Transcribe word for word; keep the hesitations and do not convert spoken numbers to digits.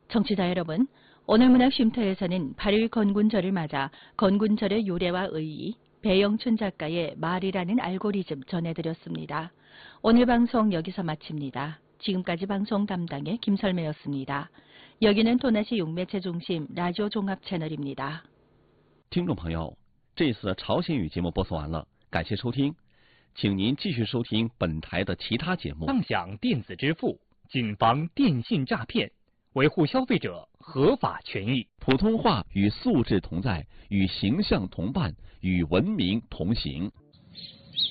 청취자 여러분, 오늘 문학쉼터에서는 팔일 건군절을 맞아 건군절의 유래와 의의, 배영춘 작가의 말이라는 알고리즘 전해드렸습니다. 오늘 방송 여기서 마칩니다. 지금까지 방송 담당의 김설매였습니다. 여기는 토나시 육매체 중심 라디오 종합 채널입니다. 听众朋友，这次朝鲜语节目播送完了，感谢收听，请您继续收听本台的其他节目。 畅享电子支付，谨防电信诈骗，维护消费者合法权益。 普通话与素质同在，与形象同伴，与文明同行。